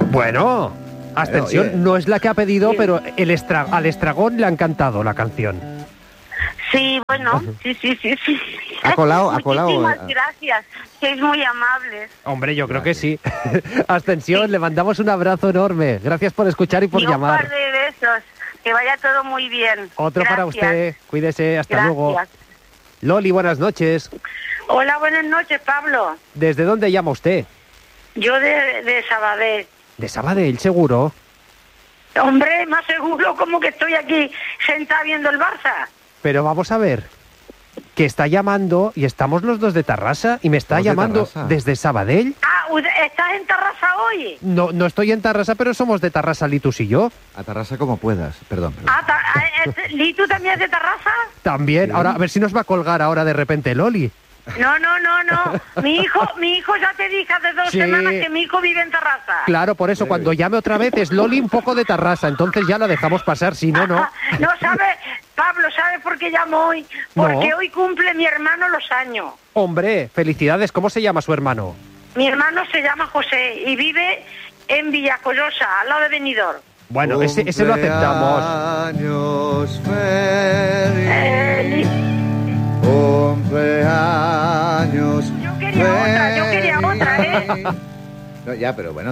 Bueno, Ascensión no es la que ha pedido, pero al Estragón le ha encantado la canción. Sí, bueno, sí. Ha colado. Muchísimas gracias, sois muy amables. Hombre, yo creo que sí. Ascensión, le mandamos un abrazo enorme. Gracias por escuchar y por llamar. Un par de besos, que vaya todo muy bien. Otro Gracias. para usted, cuídese, hasta luego. Loli, buenas noches. Hola, buenas noches, Pablo. ¿Desde dónde llama usted? Yo de Sabadell. ¿De Sabadell, seguro? Hombre, más seguro como que estoy aquí sentada viendo el Barça. Pero vamos a ver, que está llamando y estamos los dos de Tarrasa y me está llamando desde Sabadell. Ah, ¿estás en Tarrasa hoy? No estoy en Tarrasa, pero somos de Tarrasa, Litus y yo. A Tarrasa como puedas, perdón. ¿Litu también es de Tarrasa? También, sí. Ahora a ver si nos va a colgar ahora de repente Loli. No. Mi hijo ya te dije hace 2 semanas que mi hijo vive en Tarrasa. Claro, por eso cuando llame otra vez es Loli un poco de Tarrasa, entonces ya la dejamos pasar, si no. No, ¿sabes, Pablo, sabes por qué llamo hoy? Porque hoy cumple mi hermano los años. Hombre, felicidades, ¿cómo se llama su hermano? Mi hermano se llama José y vive en Villacollosa, al lado de Benidorm. Bueno, ese lo aceptamos. Cumpleaños feliz. Cumpleaños. Yo quería otra, ¿eh? No, ya, pero bueno.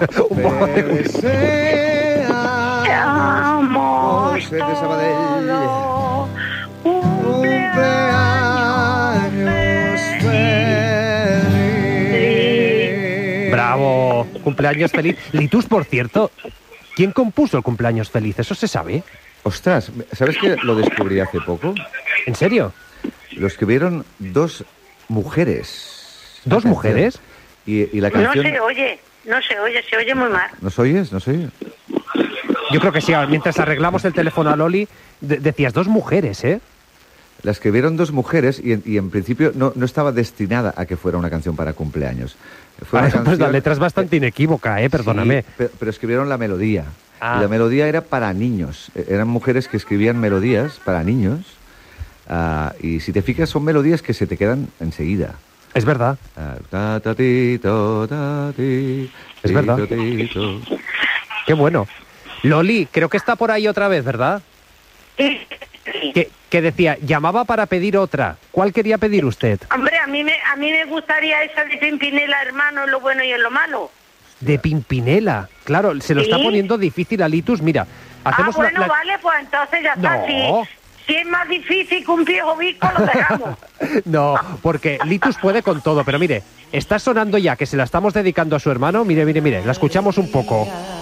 Te amo. José de Sabadell. Cumpleaños feliz. Bravo, cumpleaños feliz. Litus, por cierto, ¿quién compuso el cumpleaños feliz? ¿Eso se sabe? Ostras, ¿sabes que lo descubrí hace poco? ¿En serio? Lo escribieron 2 mujeres. ¿2 mujeres? Y la canción... No se oye muy mal. ¿Nos oyes? ¿No se oye? Yo creo que sí, mientras arreglamos el teléfono a Loli, decías 2 mujeres, ¿eh? La escribieron 2 mujeres y en principio no estaba destinada a que fuera una canción para cumpleaños. Fue una canción... Pues la letra es bastante inequívoca, perdóname. Sí, pero escribieron la melodía. Y la melodía era para niños. Eran mujeres que escribían melodías para niños. Y si te fijas, son melodías que se te quedan enseguida. Es verdad. Es verdad. Qué bueno. Loli, creo que está por ahí otra vez, ¿verdad? Sí. Que decía, llamaba para pedir otra. ¿Cuál quería pedir usted? Hombre, a mí me gustaría esa de Pimpinela, hermano, en lo bueno y en lo malo. De Pimpinela. Claro, se lo está poniendo difícil a Litus. Mira, hacemos vale, pues entonces ya está. Si es más difícil que un viejo visco, lo dejamos. No, porque Litus puede con todo, pero mire, está sonando ya que se la estamos dedicando a su hermano. Mire, la escuchamos un poco.